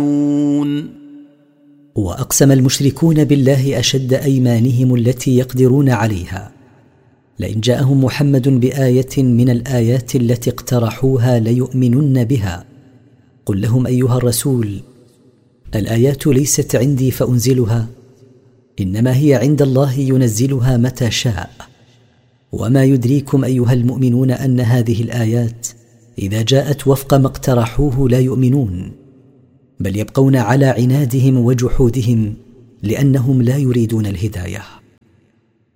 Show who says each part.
Speaker 1: وأقسم المشركون بالله أشد أيمانهم التي يقدرون عليها: لئن جاءهم محمد بآية من الآيات التي اقترحوها ليؤمنن بها. قل لهم أيها الرسول: الآيات ليست عندي فأنزلها، إنما هي عند الله ينزلها متى شاء. وما يدريكم أيها المؤمنون أن هذه الآيات إذا جاءت وفق ما اقترحوه لا يؤمنون، بل يبقون على عنادهم وجحودهم لأنهم لا يريدون الهداية.